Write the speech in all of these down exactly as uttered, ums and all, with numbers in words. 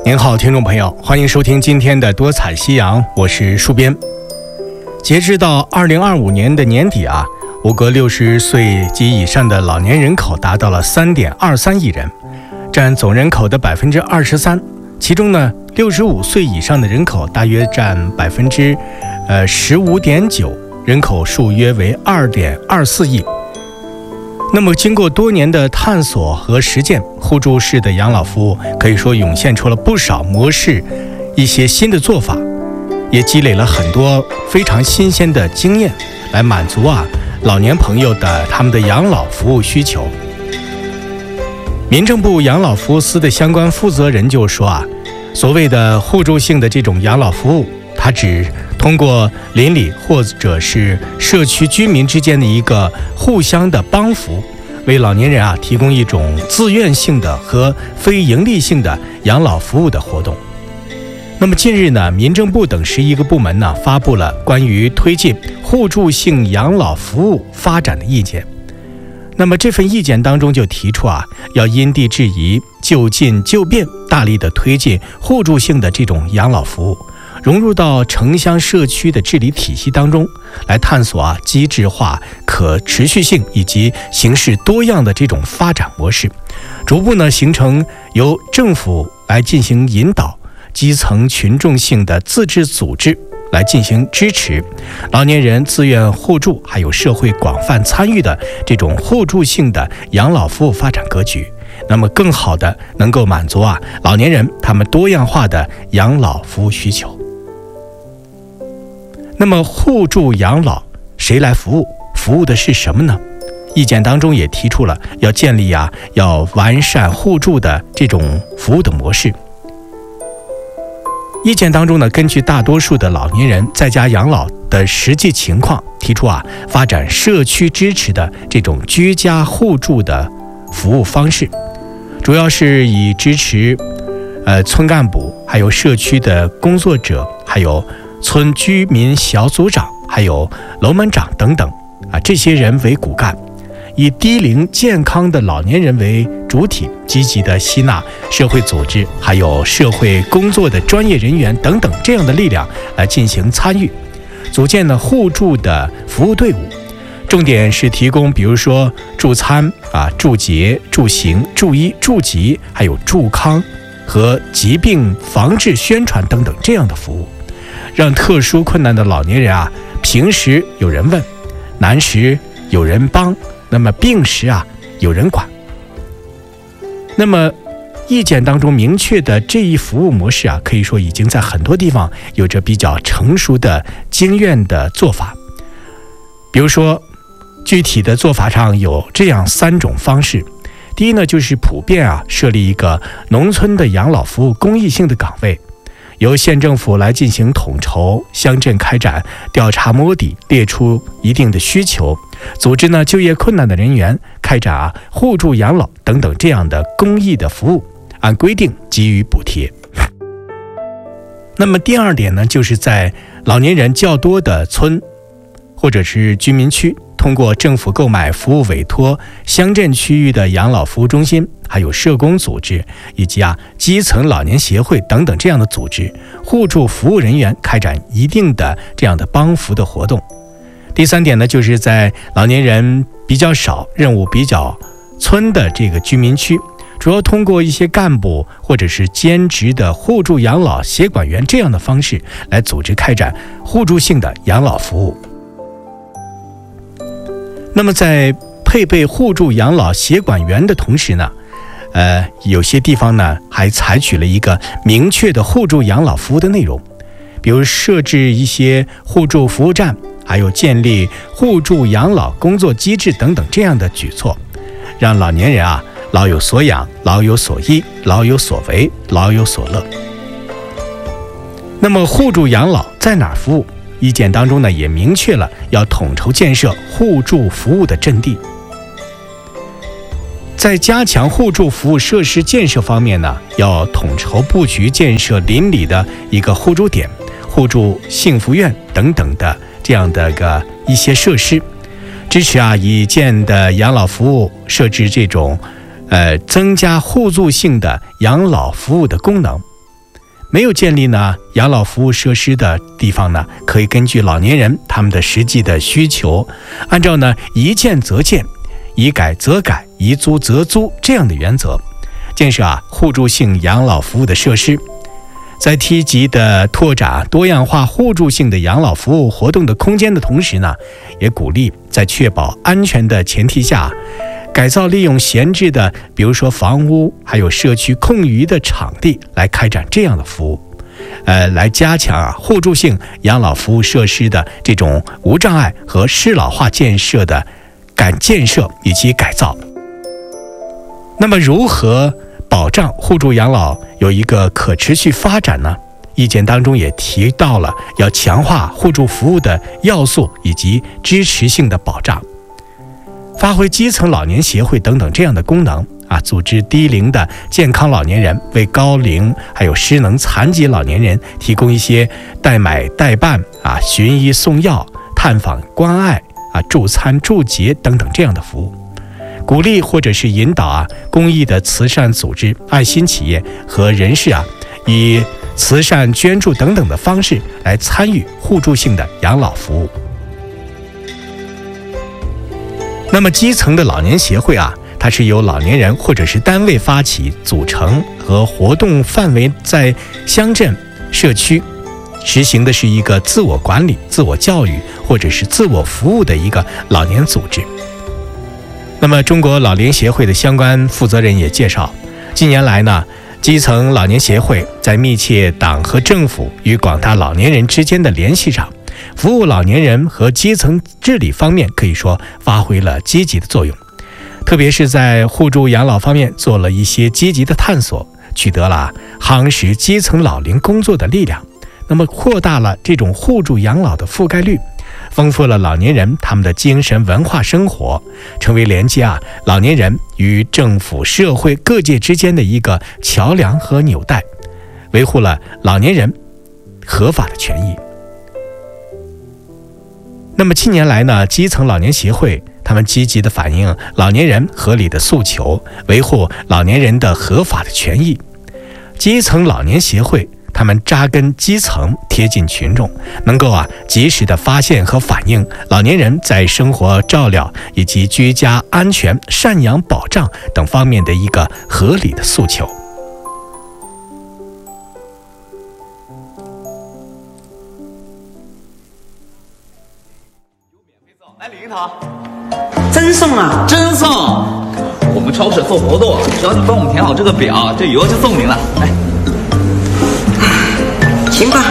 您好，听众朋友，欢迎收听今天的多彩夕阳，我是戍边。截至到二零二五年的年底啊，我国六十岁及以上的老年人口达到了三点二三亿人，占总人口的百分之二十三。其中呢，六十五岁以上的人口大约占百分之呃十五点九，人口数约为二点二四亿。那么，经过多年的探索和实践，互助式的养老服务可以说涌现出了不少模式，一些新的做法，也积累了很多非常新鲜的经验，来满足啊老年朋友的他们的养老服务需求。民政部养老服务司的相关负责人就说啊，所谓的互助性的这种养老服务，它只通过邻里或者是社区居民之间的一个互相的帮扶，为老年人啊提供一种自愿性的和非营利性的养老服务的活动。那么近日呢，民政部等十一个部门呢发布了关于推进互助性养老服务发展的意见。那么这份意见当中就提出啊，要因地制宜、就近就变，大力的推进互助性的这种养老服务，融入到城乡社区的治理体系当中，来探索啊机制化、可持续性以及形式多样的这种发展模式，逐步呢形成由政府来进行引导，基层群众性的自治组织来进行支持，老年人自愿互助，还有社会广泛参与的这种互助性的养老服务发展格局，那么更好的能够满足啊老年人他们多样化的养老服务需求。那么互助养老谁来服务？服务的是什么呢？意见当中也提出了要建立啊要完善互助的这种服务的模式。意见当中呢，根据大多数的老年人在家养老的实际情况，提出啊发展社区支持的这种居家互助的服务方式，主要是以支持呃村干部、还有社区的工作者、还有村居民小组长、还有楼门长等等啊这些人为骨干，以低龄健康的老年人为主体，积极的吸纳社会组织还有社会工作的专业人员等等这样的力量来进行参与，组建了互助的服务队伍，重点是提供比如说助餐啊、助洁、助行、助医、助疾，还有助康和疾病防治宣传等等这样的服务，让特殊困难的老年人啊平时有人问，难时有人帮，那么病时啊有人管。那么意见当中明确的这一服务模式啊，可以说已经在很多地方有着比较成熟的经验的做法。比如说具体的做法上有这样三种方式。第一呢，就是普遍啊设立一个农村的养老服务公益性的岗位，由县政府来进行统筹，乡镇开展调查摸底，列出一定的需求，组织呢就业困难的人员，开展啊互助养老等等这样的公益的服务，按规定给予补贴。那么第二点呢，就是在老年人较多的村或者是居民区，通过政府购买服务委托乡镇区域的养老服务中心，还有社工组织以及啊基层老年协会等等这样的组织，互助服务人员开展一定的这样的帮扶的活动。第三点呢，就是在老年人比较少、任务比较村的这个居民区，主要通过一些干部或者是兼职的互助养老协管员这样的方式来组织开展互助性的养老服务。那么在配备互助养老协管员的同时呢，呃，有些地方呢还采取了一个明确的互助养老服务的内容，比如设置一些互助服务站，还有建立互助养老工作机制等等这样的举措，让老年人啊老有所养、老有所依、老有所为、老有所乐。那么互助养老在哪儿服务？意见当中呢也明确了要统筹建设互助服务的阵地。在加强互助服务设施建设方面呢，要统筹布局建设邻里的一个互助点、互助幸福院等等的这样的个一些设施，支持啊已建的养老服务设置这种呃增加互助性的养老服务的功能， 没有建立呢养老服务设施的地方呢，可以根据老年人他们的实际的需求，按照呢宜建则建，宜改则改，宜租则租这样的原则，建设啊互助性养老服务的设施。在积极的拓展多样化互助性的养老服务活动的空间的同时呢，也鼓励在确保安全的前提下，改造利用闲置的比如说房屋还有社区空余的场地来开展这样的服务，呃，来加强啊互助性养老服务设施的这种无障碍和适老化建设的改建设以及改造。那么如何保障互助养老有一个可持续发展呢？意见当中也提到了要强化互助服务的要素以及支持性的保障，发挥基层老年协会等等这样的功能啊，组织低龄的健康老年人为高龄还有失能残疾老年人提供一些代买代办啊、寻医送药、探访关爱啊、助餐助洁等等这样的服务。鼓励或者是引导啊公益的慈善组织、爱心企业和人士啊，以慈善捐助等等的方式来参与互助性的养老服务。那么基层的老年协会啊，它是由老年人或者是单位发起组成，和活动范围在乡镇社区，实行的是一个自我管理、自我教育或者是自我服务的一个老年组织。那么中国老年协会的相关负责人也介绍，近年来呢，基层老年协会在密切党和政府与广大老年人之间的联系上，服务老年人和基层治理方面可以说发挥了积极的作用，特别是在互助养老方面做了一些积极的探索，取得了夯实基层老龄工作的力量，那么扩大了这种互助养老的覆盖率，丰富了老年人他们的精神文化生活，成为连接啊老年人与政府社会各界之间的一个桥梁和纽带，维护了老年人合法的权益。那么近年来呢，基层老年协会他们积极地反映老年人合理的诉求，维护老年人的合法的权益。基层老年协会他们扎根基层，贴近群众，能够啊及时的发现和反映老年人在生活照料以及居家安全、赡养保障等方面的一个合理的诉求。 来领一套， 真送啊！ 真送！我们超市做活动，只要你帮我们填好这个表，这油就送您了。来。 行吧。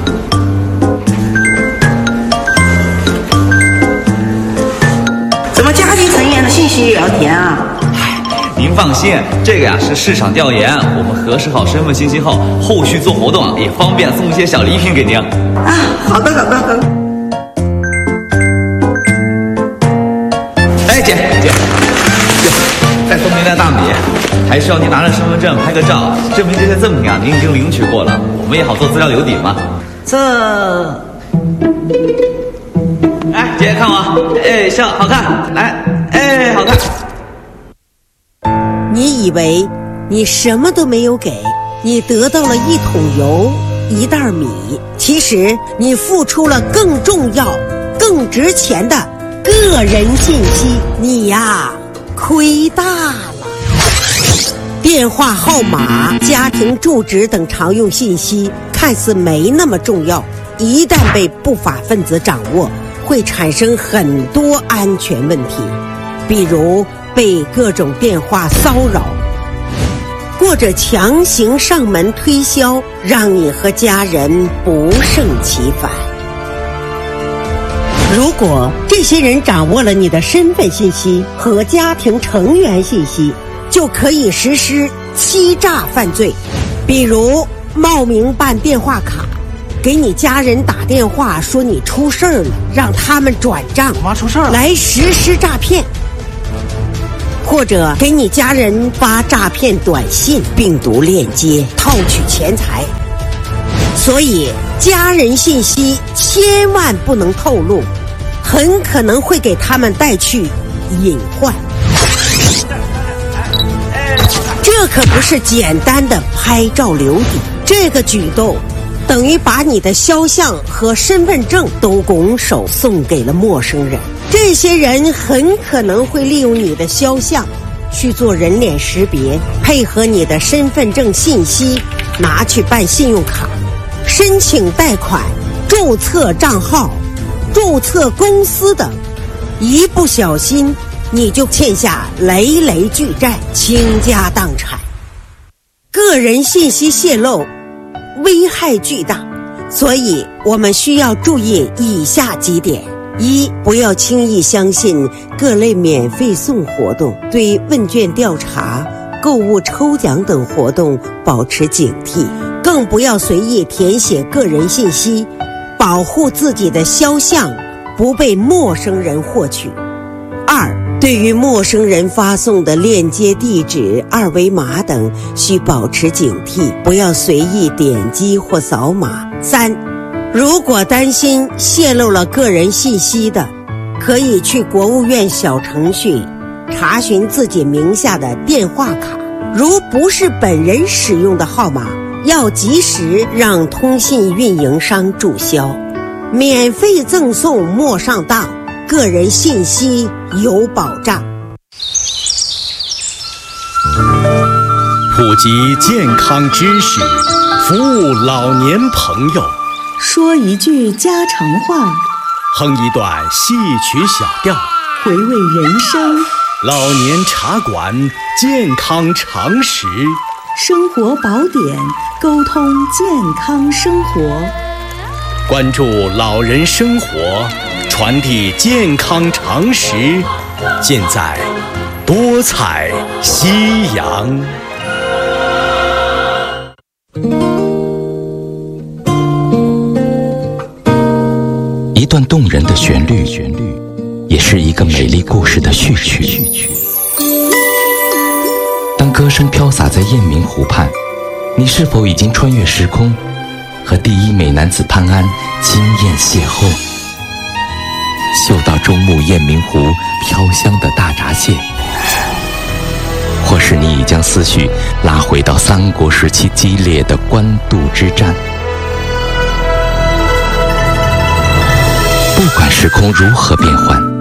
怎么家庭成员的信息也要填啊？ 您放心，这个呀是市场调研，我们核实好身份信息后，后续做活动啊也方便送一些小礼品给您。 啊，好的好的好的。 哎，姐姐，哟，再送您袋大米，还需要您拿着身份证拍个照，证明这些赠品啊您已经领取过了，我们也好做资料留底嘛。 这， 哎，姐看我，哎，笑，好看，来，哎，好看。 你以为你什么都没有给，你得到了一桶油、一袋米，其实你付出了更重要、更值钱的个人信息，你呀，亏大了。电话号码、家庭住址等常用信息看似没那么重要，一旦被不法分子掌握，会产生很多安全问题，比如被各种电话骚扰，或者强行上门推销，让你和家人不胜其烦。如果这些人掌握了你的身份信息和家庭成员信息，就可以实施欺诈犯罪，比如冒名办电话卡，给你家人打电话说你出事儿了，让他们转账， 我妈出事儿了， 来实施诈骗。或者给你家人发诈骗短信、病毒链接，套取钱财。所以家人信息千万不能透露，很可能会给他们带去隐患。这可不是简单的拍照留底， 这个举动等于把你的肖像和身份证都拱手送给了陌生人。这些人很可能会利用你的肖像去做人脸识别，配合你的身份证信息拿去办信用卡、申请贷款、注册账号、注册公司等。一不小心你就欠下累累巨债，倾家荡产。个人信息泄露危害巨大，所以我们需要注意以下几点：一、不要轻易相信各类免费送活动，对问卷调查、购物抽奖等活动保持警惕，更不要随意填写个人信息，保护自己的肖像不被陌生人获取。二、对于陌生人发送的链接地址、二维码等需保持警惕，不要随意点击或扫码。三、如果担心泄露了个人信息的，可以去国务院小程序查询自己名下的电话卡，如不是本人使用的号码，要及时让通信运营商注销。免费赠送莫上当，个人信息有保障。 普及健康知识，服务老年朋友， 说一句家常话， 哼一段戏曲小调， 回味人生， 老年茶馆健康常识， 生活宝典，沟通健康生活。 关注老人生活，传递健康常识，尽在多彩夕阳。 一段动人的旋律，也是一个美丽故事的序曲。当歌声飘洒在雁鸣湖畔，你是否已经穿越时空，和第一美男子潘安惊艳邂逅？嗅到中目雁鸣湖飘香的大闸蟹，或是你已将思绪拉回到三国时期激烈的官渡之战。不管时空如何变幻，